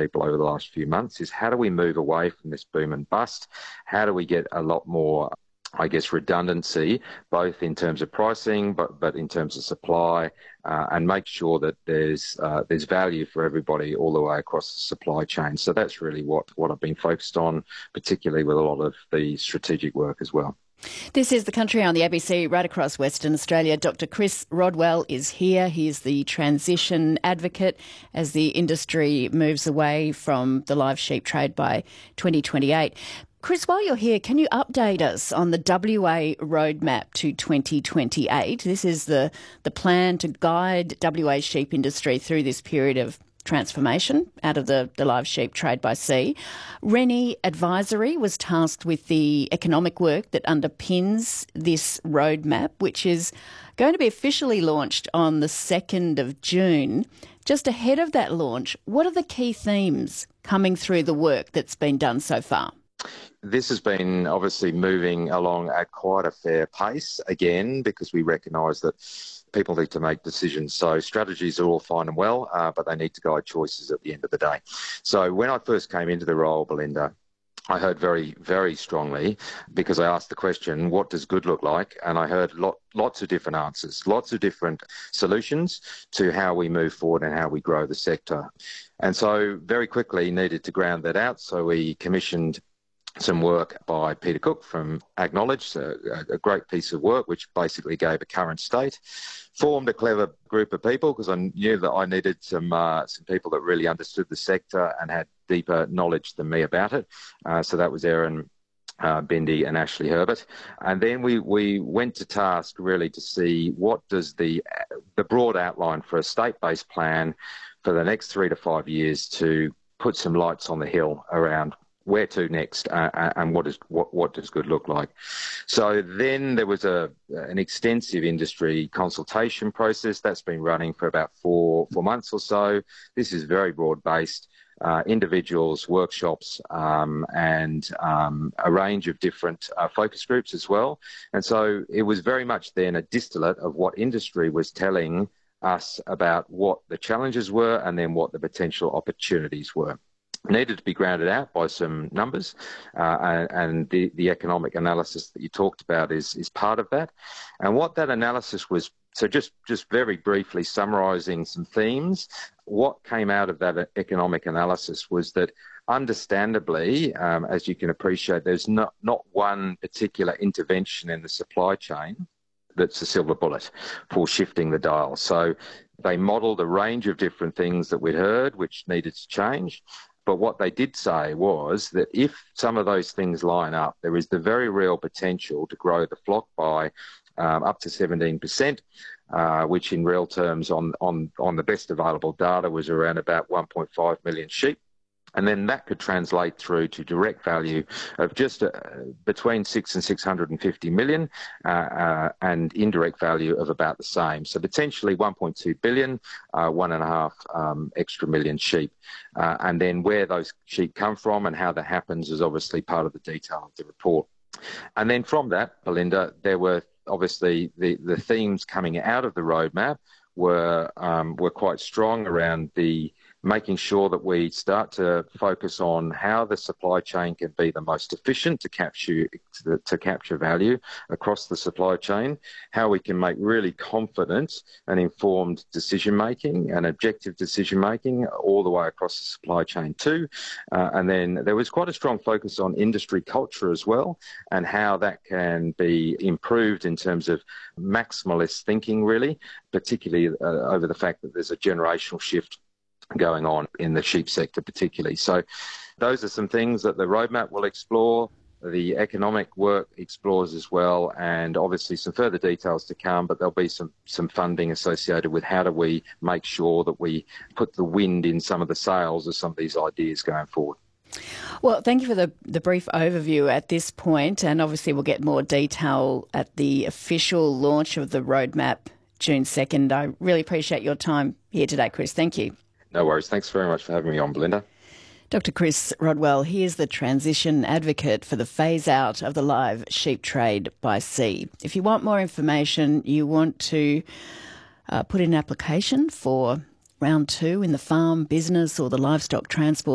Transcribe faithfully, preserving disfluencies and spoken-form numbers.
people over the last few months is how do we move away from this boom and bust? How do we get a lot more, I guess, redundancy, both in terms of pricing, but but in terms of supply, uh, and make sure that there's uh, there's value for everybody all the way across the supply chain. So that's really what, what I've been focused on, particularly with a lot of the strategic work as well. This is The Country on the A B C right across Western Australia. Doctor Chris Rodwell is here. He is the transition advocate as the industry moves away from the live sheep trade by twenty twenty-eight. Chris, while you're here, can you update us on the W A roadmap to twenty twenty-eight? This is the, the plan to guide W A's sheep industry through this period of transformation out of the, the live sheep trade by sea. Rennie Advisory was tasked with the economic work that underpins this roadmap, which is going to be officially launched on the second of June. Just ahead of that launch, what are the key themes coming through the work that's been done so far? This has been obviously moving along at quite a fair pace, again, because we recognise that people need to make decisions. So strategies are all fine and well, uh, but they need to guide choices at the end of the day. So when I first came into the role, Belinda, I heard very, very strongly, because I asked the question, what does good look like? And I heard lot, lots of different answers, lots of different solutions to how we move forward and how we grow the sector. And so very quickly needed to ground that out. So we commissioned some work by Peter Cook from Acknowledge, a, a great piece of work which basically gave a current state, formed a clever group of people because I knew that I needed some uh, some people that really understood the sector and had deeper knowledge than me about it. Uh, so that was Erin uh, Bendy and Ashley Herbert. And then we, we went to task really to see what does the the broad outline for a state-based plan for the next three to five years to put some lights on the hill around where to next, uh, and what is what what does good look like. So then there was a an extensive industry consultation process that's been running for about four four months or so. This is very broad based. Uh, individuals, workshops, um, and um, a range of different uh, focus groups as well. And so it was very much then a distillate of what industry was telling us about what the challenges were and then what the potential opportunities were. Needed to be grounded out by some numbers, uh, and, and the, the economic analysis that you talked about is, is part of that. And what that analysis was, so just, just very briefly summarising some themes, what came out of that economic analysis was that understandably, um, as you can appreciate, there's not, not one particular intervention in the supply chain that's a silver bullet for shifting the dial. So they modelled a range of different things that we'd heard which needed to change. But what they did say was that if some of those things line up, there is the very real potential to grow the flock by um, up to seventeen percent, uh, which in real terms on, on, on the best available data was around about one point five million sheep. And then that could translate through to direct value of just uh, between six and six hundred fifty million, uh, uh, and indirect value of about the same. So potentially one point two billion, uh, one and a half um, extra million sheep. Uh, and then where those sheep come from and how that happens is obviously part of the detail of the report. And then from that, Belinda, there were obviously the, the themes coming out of the roadmap were um, were quite strong around the making sure that we start to focus on how the supply chain can be the most efficient to capture to, to capture value across the supply chain, how we can make really confident and informed decision making and objective decision making all the way across the supply chain too. Uh, and then there was quite a strong focus on industry culture as well and how that can be improved in terms of maximalist thinking really, particularly uh, over the fact that there's a generational shift going on in the sheep sector particularly. So those are some things that the roadmap will explore, the economic work explores as well, and obviously some further details to come, but there'll be some, some funding associated with how do we make sure that we put the wind in some of the sails of some of these ideas going forward. Well, thank you for the, the brief overview at this point, and obviously we'll get more detail at the official launch of the roadmap June second. I really appreciate your time here today, Chris. Thank you. No worries. Thanks very much for having me on, Belinda. Doctor Chris Rodwell, he is the transition advocate for the phase-out of the live sheep trade by sea. If you want more information, you want to uh, put in an application for round two in the farm, business or the livestock transport